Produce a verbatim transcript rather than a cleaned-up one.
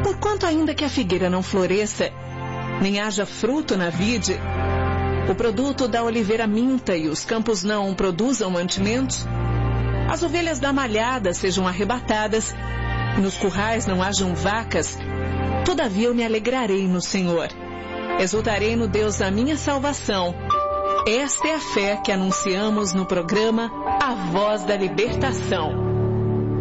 Porquanto ainda que a figueira não floresça, nem haja fruto na vide, o produto da oliveira minta e os campos não produzam mantimentos, as ovelhas da malhada sejam arrebatadas, e nos currais não hajam vacas, todavia eu me alegrarei no Senhor. Exultarei no Deus da minha salvação. Esta é a fé que anunciamos no programa A Voz da Libertação.